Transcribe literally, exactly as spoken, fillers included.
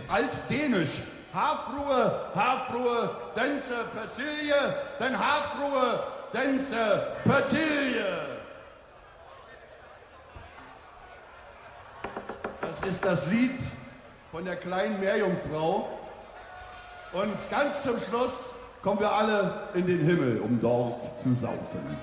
altdänisch. Hafruhe, Hafruhe, Denze, Pertilje, denn Hafruhe, Denze, Pertilje. Das ist das Lied von der kleinen Meerjungfrau. Und ganz zum Schluss kommen wir alle in den Himmel, um dort zu saufen.